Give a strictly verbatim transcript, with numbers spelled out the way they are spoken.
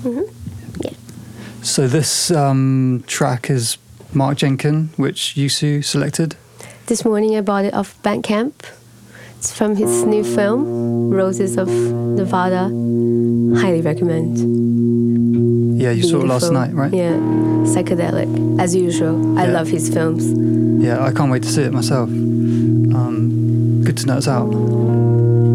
Mm-hmm. Yeah. So this um, track is Mark Jenkin, which Yusu selected. This morning I bought it off Bandcamp. It's from his new film, Roses of Nevada. Highly recommend. Yeah, you Beautiful. saw it last night, right? Yeah, psychedelic, as usual. I Yeah. love his films. Yeah, I can't wait to see it myself. Um, good to know it's out.